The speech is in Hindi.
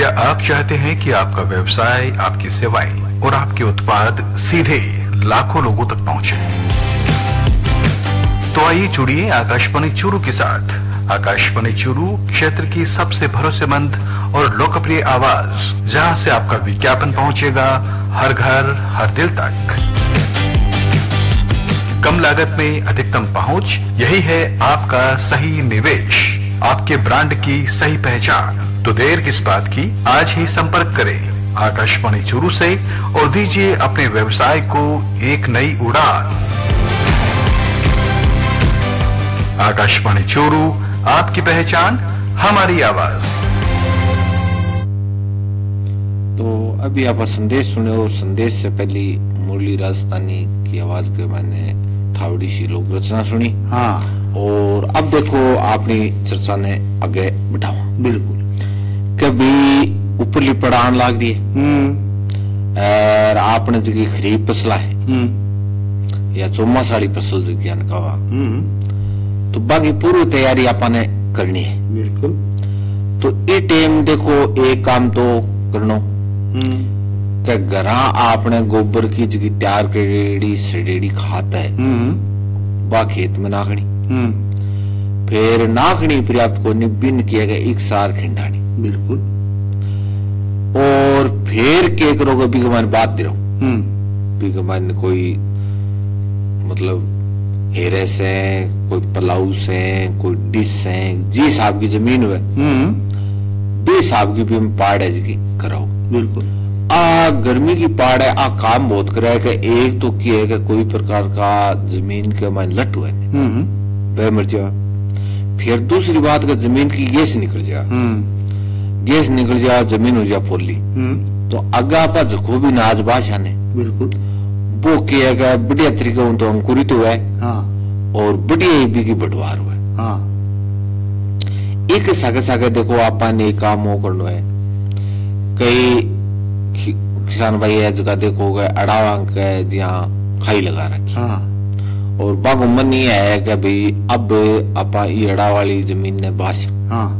क्या आप चाहते हैं कि आपका व्यवसाय, आपकी सेवाएं और आपके उत्पाद सीधे लाखों लोगों तक पहुंचे? तो आइए जुड़िए आकाशवाणी चूरू के साथ। आकाशवाणी चूरू क्षेत्र की सबसे भरोसेमंद और लोकप्रिय आवाज, जहां से आपका विज्ञापन पहुंचेगा हर घर, हर दिल तक। कम लागत में अधिकतम पहुंच, यही है आपका सही निवेश, आपके ब्रांड की सही पहचान। तो देर किस बात की, आज ही संपर्क करें आकाशवाणी चूरू से और दीजिए अपने व्यवसाय को एक नई उड़ान। आकाशवाणी चूरू, आपकी पहचान, हमारी आवाज। तो अभी आप संदेश सुने और संदेश से पहले मुरली राजस्थानी की आवाज के मैंने ठावड़ी सी लोक रचना सुनी। हाँ, और अब देखो आपने चर्चा ने आगे बढ़ावा। बिल्कुल। कभी ऊपरली पढ़ान लाग दी और आपने जगह खरीफ फसला है या चौमासाड़ी फसल जगह ने कहा, तो बाकी पूरी तैयारी आपने करनी है। बिल्कुल। तो ये टाइम देखो एक काम तो करनो कि घरा आपने गोबर की जगह तैयार करेड़ी सड़ेड़ी खाद है बा खेत में नाखनी, फिर नाखनी पर्याप्त को बिन किया गया एक सार खिंडानी। बिल्कुल। और फिर क्या करोगे बीगमान बात दे रहा हूं, बीगमान कोई मतलब हेरे से, कोई पलाऊ से, कोई डिश से, जी साहब की जमीन हुए बे साहब की भी पाड़ है जी कराओ। बिल्कुल। आ गर्मी की पाड़ है, आ काम बहुत करा है कि एक तो क्या है कि कोई प्रकार का जमीन के मान लट हुआ वह मर जा। फिर दूसरी बात का जमीन की गैस निकल जा, गैस निकल जा, जमीन हो जा पोली, तो अगा पा जखो भी नाज बाशा ने। बिल्कुल। वो क्या है बढ़िया तरीके तो अंकुरित हुआ है। हाँ। और बढ़िया भी की बढ़वार हुआ है। हाँ। एक सागे सागे देखो आपने एक काम वो करना है, कई किसान भाई है जगह देखोगे अड़ावा के जहाँ खाई लगा रखी। हाँ। और बागो मन ये है कि भाई अब आपा ये अड़ा वाली जमीन ने बाश। हाँ।